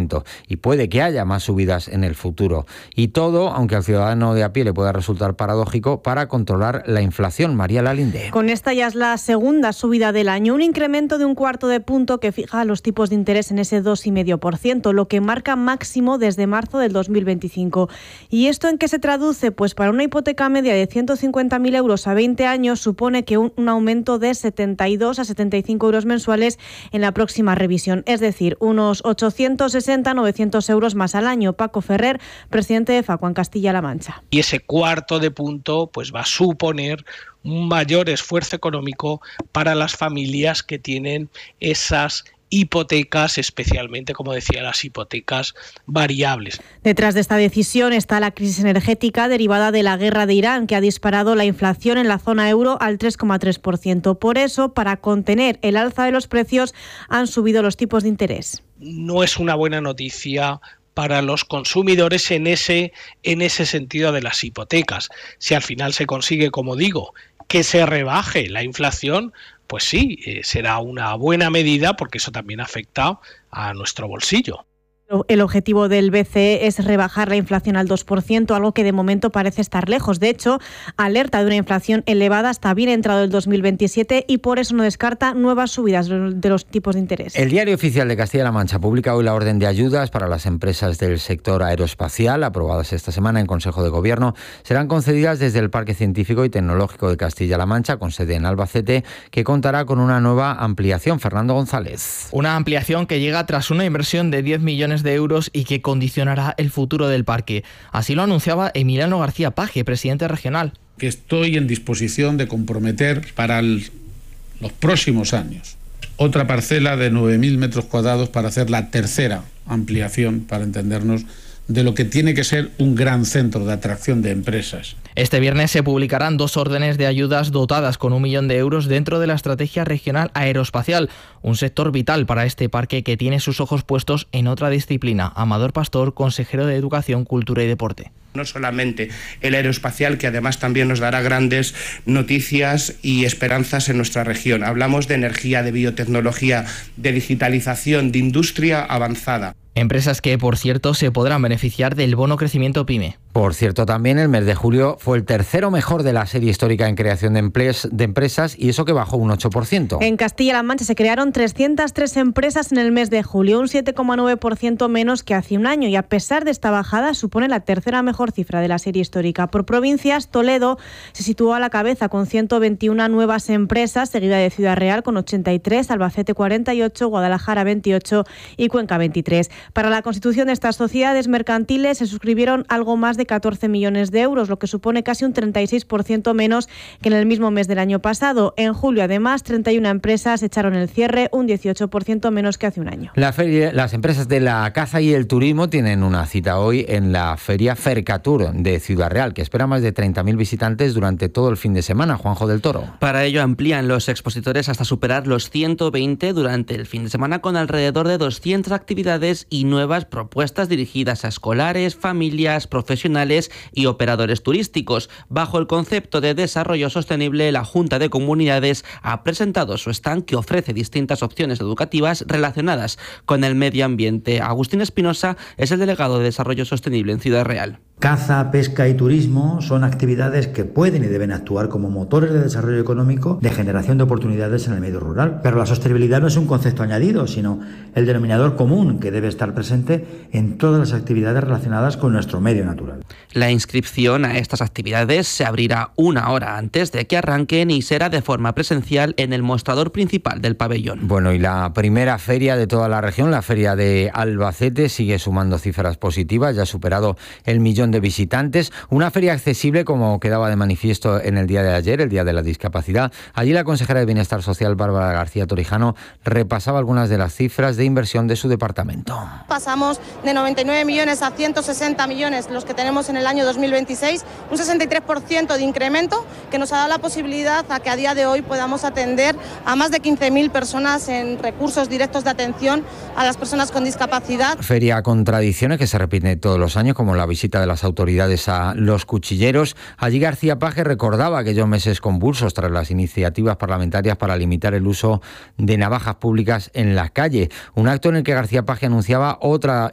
momento y puede que haya más subidas en el futuro. Y todo, aunque al ciudadano de a pie le pueda resultar paradójico, para controlar la inflación. María Lalinde. Con esta ya es la segunda subida del año, un incremento de 1/4 punto que fija los tipos de interés en ese 2,5%, lo que marca máximo desde marzo del 2025. ¿Y esto en qué se traduce? Pues para una hipoteca media de 150.000 euros a 20 años supone que un aumento de 72 a 75 euros mensuales en la próxima revisión, es decir, unos 860-900 euros más al año. Paco Ferrer, presidente de Facua en Castilla-La Mancha. Y ese 1/4 punto pues va a suponer un mayor esfuerzo económico para las familias que tienen esas hipotecas, especialmente, como decía, las hipotecas variables. Detrás de esta decisión está la crisis energética derivada de la guerra de Irán, que ha disparado la inflación en la zona euro al 3,3%. Por eso, para contener el alza de los precios, han subido los tipos de interés. No es una buena noticia para los consumidores en ese sentido de las hipotecas. Si al final se consigue, como digo, que se rebaje la inflación, pues sí, será una buena medida porque eso también afecta a nuestro bolsillo. El objetivo del BCE es rebajar la inflación al 2%, algo que de momento parece estar lejos. De hecho, alerta de una inflación elevada hasta bien entrado el 2027 y por eso no descarta nuevas subidas de los tipos de interés. El Diario Oficial de Castilla-La Mancha publica hoy la orden de ayudas para las empresas del sector aeroespacial, aprobadas esta semana en Consejo de Gobierno. Serán concedidas desde el Parque Científico y Tecnológico de Castilla-La Mancha, con sede en Albacete, que contará con una nueva ampliación. Fernando González. Una ampliación que llega tras una inversión de 10 millones de euros y que condicionará el futuro del parque. Así lo anunciaba Emiliano García Paje, presidente regional. Que estoy en disposición de comprometer para los próximos años otra parcela de 9.000 metros cuadrados para hacer la tercera ampliación, para entendernos, de lo que tiene que ser un gran centro de atracción de empresas. Este viernes se publicarán 2 órdenes de ayudas dotadas con 1 millón de euros dentro de la Estrategia Regional Aeroespacial, un sector vital para este parque que tiene sus ojos puestos en otra disciplina. Amador Pastor, consejero de Educación, Cultura y Deporte. No solamente el aeroespacial, que además también nos dará grandes noticias y esperanzas en nuestra región. Hablamos de energía, de biotecnología, de digitalización, de industria avanzada. Empresas que, por cierto, se podrán beneficiar del bono crecimiento PYME. Por cierto, también el mes de julio fue el tercero mejor de la serie histórica en creación de empresas, y eso que bajó un 8%. En Castilla-La Mancha se crearon 303 empresas en el mes de julio, un 7,9% menos que hace un año, y a pesar de esta bajada supone la tercera mejor cifra de la serie histórica. Por provincias, Toledo se situó a la cabeza con 121 nuevas empresas, seguida de Ciudad Real con 83, Albacete 48, Guadalajara 28 y Cuenca 23. Para la constitución de estas sociedades mercantiles se suscribieron algo más de 14 millones de euros, lo que supone casi un 36% menos que en el mismo mes del año pasado. En julio, además, 31 empresas echaron el cierre, un 18% menos que hace un año. Las empresas de la caza y el turismo tienen una cita hoy en la feria Fercatur de Ciudad Real, que espera más de 30.000 visitantes durante todo el fin de semana. Juanjo del Toro. Para ello amplían los expositores hasta superar los 120 durante el fin de semana, con alrededor de 200 actividades y nuevas propuestas dirigidas a escolares, familias, profesionales y operadores turísticos. Bajo el concepto de desarrollo sostenible, la Junta de Comunidades ha presentado su stand, que ofrece distintas opciones educativas relacionadas con el medio ambiente. Agustín Espinosa es el delegado de Desarrollo Sostenible en Ciudad Real. Caza, pesca y turismo son actividades que pueden y deben actuar como motores de desarrollo económico, de generación de oportunidades en el medio rural. Pero la sostenibilidad no es un concepto añadido, sino el denominador común que debe estar presente en todas las actividades relacionadas con nuestro medio natural. La inscripción a estas actividades se abrirá una hora antes de que arranquen y será de forma presencial en el mostrador principal del pabellón. Bueno, y la primera feria de toda la región, la feria de Albacete, sigue sumando cifras positivas, ya ha superado el 1 millón de visitantes. Una feria accesible, como quedaba de manifiesto en el día de ayer, el Día de la Discapacidad. Allí la consejera de Bienestar Social, Bárbara García Torijano, repasaba algunas de las cifras de inversión de su departamento. Pasamos de 99 millones a 160 millones los que tenemos en el año 2026, un 63% de incremento que nos ha dado la posibilidad a que a día de hoy podamos atender a más de 15.000 personas en recursos directos de atención a las personas con discapacidad. Feria con tradiciones que se repite todos los años, como la visita de las autoridades a los cuchilleros. Allí García Paje recordaba aquellos meses convulsos tras las iniciativas parlamentarias para limitar el uso de navajas públicas en la calle. Un acto en el que García Paje anunciaba otra